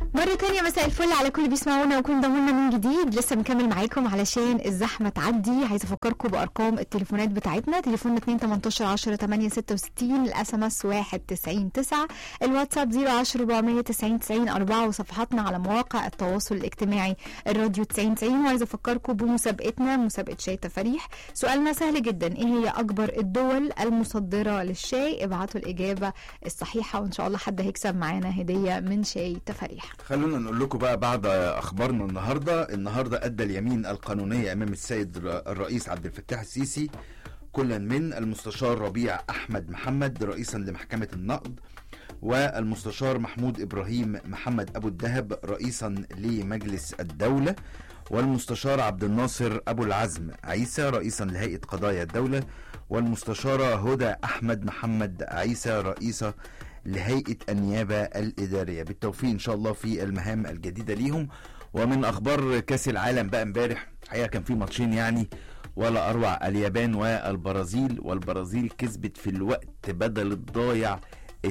مرة تانية مساء الفل على كل بيسمعونا وكل ضمونا من جديد. لسه مكمل معاكم علشان الزحمة تعدي. عايزة افكركم بارقام التليفونات بتاعتنا. تليفوننا 2 18 10 8 66، الاس ام اس 1 90 9، الواتساب 010 490 90 4، وصفحاتنا على مواقع التواصل الاجتماعي الراديو 90 90. وعايزة افكركم بمسابقتنا، مسابقة شاي تفاريح. سؤالنا سهل جدا، ايه هي اكبر الدول المصدرة للشاي؟ ابعتوا الاجابة الصحيحة وان شاء الله حد هيكسب معانا هدية من شاي تفاريح. خلونا نقول لكم بقى بعد اخبارنا النهارده ادى اليمين القانونيه امام السيد الرئيس عبد الفتاح السيسي كلا من المستشار ربيع احمد محمد رئيسا لمحكمه النقض، والمستشار محمود ابراهيم محمد ابو الدهب رئيسا لمجلس الدوله، والمستشار عبد الناصر ابو العزم عيسى رئيسا لهيئه قضايا الدوله، والمستشاره هدى احمد محمد عيسى رئيسه لهيئة النيابة الإدارية. بالتوفيق إن شاء الله في المهام الجديدة ليهم. ومن أخبار كاس العالم بقى، امبارح حقيقة كان في ماتشين يعني ولا أروع، اليابان والبرازيل كسبت في الوقت بدل الضايع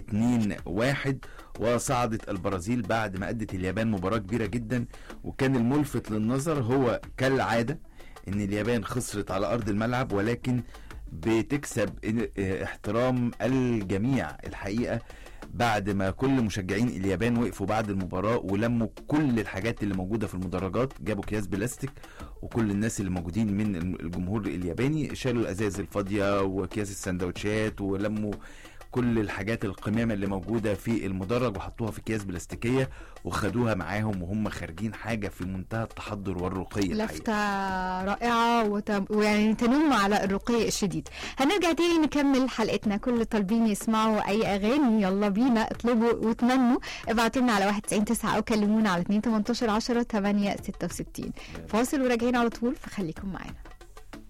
2-1، وصعدت البرازيل بعد ما أدت اليابان مباراة كبيرة جدا. وكان الملفت للنظر هو كالعادة إن اليابان خسرت على أرض الملعب، ولكن بتكسب احترام الجميع الحقيقة بعد ما كل مشجعين اليابان وقفوا بعد المباراة ولموا كل الحاجات اللي موجودة في المدرجات، جابوا اكياس بلاستيك، وكل الناس اللي موجودين من الجمهور الياباني شالوا الازاز الفاضية واكياس السندوتشات ولموا كل الحاجات القمامة اللي موجودة في المدرج وحطوها في اكياس بلاستيكية وخدوها معاهم وهم خارجين. حاجة في منتهى التحضر والرقي، لفتة رائعة ويعني تنم على الرقي الشديد. هنرجع تاني نكمل حلقتنا. كل طالبين يسمعوا اي اغاني يلا بينا اطلبوا وتمنوا، ابعتوا لنا على 1 9 او كلمونا على 2 18 10 8 66. فاصل وراجعين على طول، فخليكم معانا.